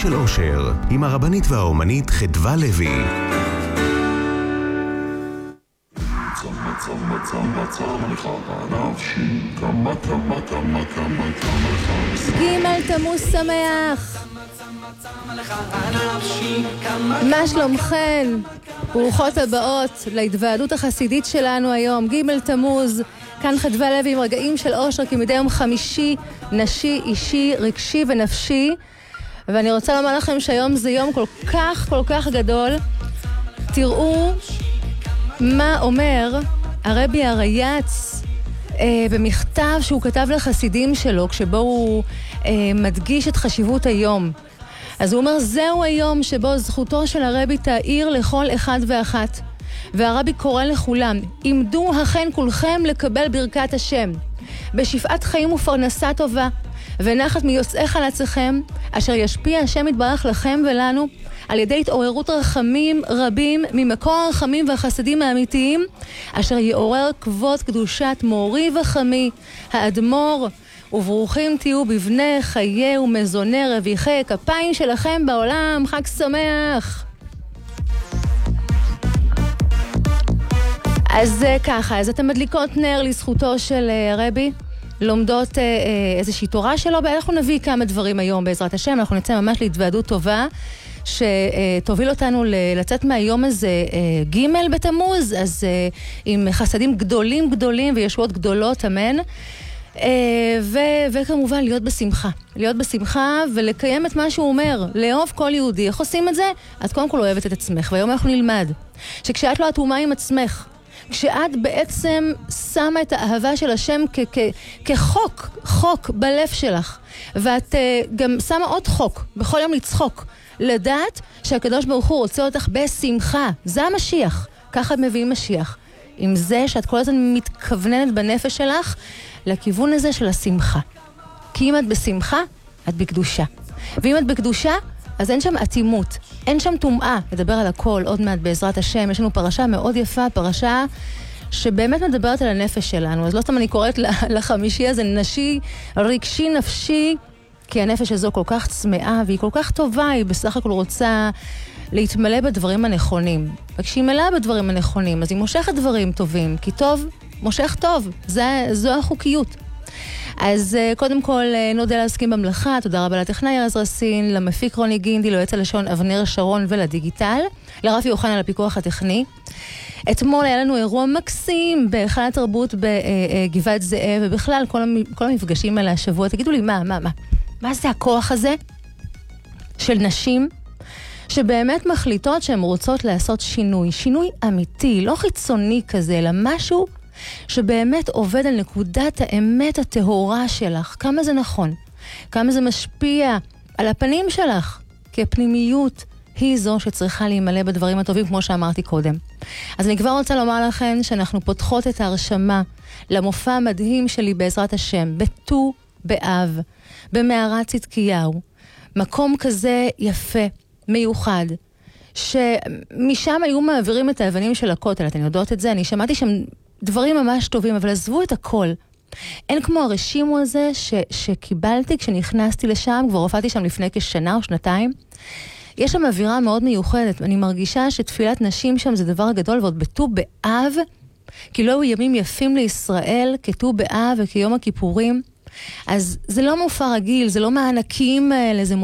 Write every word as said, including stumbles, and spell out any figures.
של אושר, עם הרבנית והאומנית חדווה לוי. גימל תמוז שמח. מה שלומכן? ברוכות הבאות להתוועדות החסידית שלנו היום, גימל תמוז. כאן חדווה לוי עם רגעים של אושר כמדי יום חמישי, נשי, אישי, רגשי ונפשי. ואני רוצה לומר לכם שהיום זה יום כל כך כל כך גדול. תראו מה אומר הרבי הרייץ אה, במכתב שהוא כתב לחסידים שלו, כשבו הוא אה, מדגיש את חשיבות היום. אז הוא אומר, זהו היום שבו זכותו של הרבי תאיר לכל אחד ואחת. והרבי קורא לכולם, עמדו הכן כולכם לקבל ברכת השם, בשפעת חיים ופרנסה טובה, ונחת מיוצאי חלציכם, אשר ישפיע השם יתברך לכם ולנו, על ידי התעוררות רחמים רבים ממקור הרחמים והחסדים האמיתיים, אשר יעורר כבוד קדושת מורי וחמי, האדמו"ר, וברוכים תהיו בבני חיי ומזוני רוויחי כפיים שלכם בעולם. חג שמח. אז ככה, אז אתם מדליקות נר לזכותו של הרבי, לומדות איזושהי תורה שלו, ואנחנו נביא כמה דברים היום בעזרת השם. אנחנו נצא ממש להתוועדות טובה שתוביל אותנו לצאת מהיום הזה ג' בתמוז, אז עם חסדים גדולים גדולים וישועות גדולות, אמן. ו- וכמובן להיות בשמחה, להיות בשמחה ולקיים את מה שהוא אומר, לאהוב כל יהודי. איך עושים את זה? את קודם כל אוהבת את עצמך, והיום אנחנו נלמד שכשאת לא אטומה עם עצמך, כשאת בעצם שמה את האהבה של השם כ- כ- כחוק, חוק בלב שלך, ואת uh, גם שמה עוד חוק, בכל יום לצחוק, לדעת שהקדוש ברוך הוא רוצה אותך בשמחה. זה המשיח, ככה את מביאים משיח, עם זה שאת כל הזמן מתכווננת בנפש שלך לכיוון הזה של השמחה. כי אם את בשמחה, את בקדושה. ואם את בקדושה, אז אין שם אטימות, אין שם טומאה. נדבר על הכל עוד מעט בעזרת השם. יש לנו פרשה מאוד יפה, פרשה שבאמת מדברת על הנפש שלנו. אז לא סתם אני קוראת לחמישי הזה נשי, רגשי, נפשי, כי הנפש הזו כל כך צמאה והיא כל כך טובה, היא בסך הכל רוצה להתמלא בדברים הנכונים. וכשהיא מלאה בדברים הנכונים, אז היא מושכת דברים טובים, כי טוב מושך טוב, זה, זו החוקיות. אז uh, קודם כל uh, נודה להסכים במלאכה, תודה רבה לטכנאי ארז רסין, למפיק רוני גינדי, ליועץ הלשון אבנר שרון ולדיגיטל, לרפי יוחנן על הפיקוח הטכני. אתמול היה לנו אירוע מקסים בהיכל התרבות בגבעת זאב, ובכלל כל, המ, כל המפגשים האלה השבוע. תגידו לי, מה, מה, מה? מה זה הכוח הזה של נשים שבאמת מחליטות שהן רוצות לעשות שינוי, שינוי אמיתי, לא חיצוני כזה, אלא משהו שבאמת עובד על נקודת האמת הטהורה שלך. כמה זה נכון, כמה זה משפיע על הפנים שלך, כי הפנימיות היא זו שצריכה להימלא בדברים הטובים, כמו שאמרתי קודם. אז אני כבר רוצה לומר לכם שאנחנו פותחות את ההרשמה למופע המדהים שלי בעזרת השם, בט"ו באב, במערת צדקיהו, מקום כזה יפה, מיוחד, שמשם היו מעבירים את האבנים של הכותל. אתן יודעות את זה? אני שמעתי שם דברים ממש טובים, אבל עזבו את הכל. אין כמו הרשימו הזה ש, שקיבלתי כשנכנסתי לשם, כבר הופעתי שם לפני כשנה או שנתיים. יש שם אווירה מאוד מיוחדת. אני מרגישה שתפילת נשים שם זה דבר גדול, ועוד בט"ו באב, כי לא היו ימים יפים לישראל כט"ו באב וכיום הכיפורים. אז זה לא מופע רגיל, זה לא מענקים האלה, זה